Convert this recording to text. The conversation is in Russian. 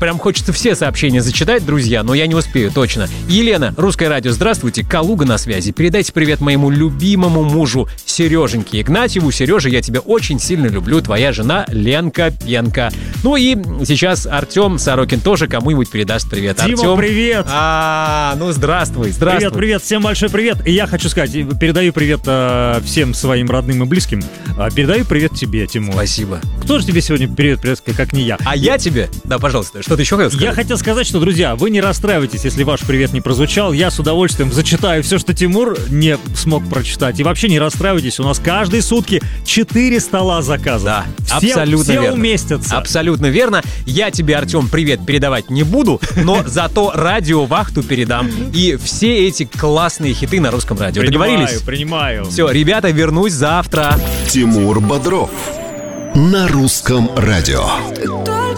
прям хочется все сообщения зачитать, друзья, но я не успею, точно. Елена, Русское радио, здравствуйте, Калуга на связи. Передайте привет моему любимому мужу Сереженьке Игнатьеву. Сережа, я тебя очень сильно люблю, твоя жена Ленка Пенка. Ну и сейчас Артем Сорокин тоже кому-нибудь передаст привет. Дима, Артем, привет! Ну здравствуй. Привет, всем большой привет. И я хочу сказать, передаю привет всем своим родным и близким. Передаю привет тебе, Тимур. Спасибо. Кто же тебе сегодня привет, как не я? А я тебе? Да, пожалуйста, что ты еще хотел сказать? Я хотел сказать, что, друзья, вы не расстраивайтесь, если ваш привет не прозвучал. Я с удовольствием зачитаю все, что Тимур не смог прочитать. И вообще не расстраивайтесь, у нас каждые сутки 4 стола заказов. Да, все, абсолютно все верно. уместятся. Абсолютно верно. Я тебе, Артем, привет передавать не буду, но зато радиовахту передам. И все эти классные хиты на русском радио. Договорились? Принимаю. Все, ребята, вернусь завтра. Тимур Бодров на русском радио.